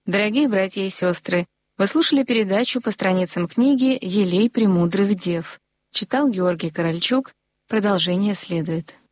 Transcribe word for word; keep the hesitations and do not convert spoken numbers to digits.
Дорогие братья и сестры, вы слушали передачу по страницам книги «Елей премудрых дев». Читал Георгий Корольчук. Продолжение следует.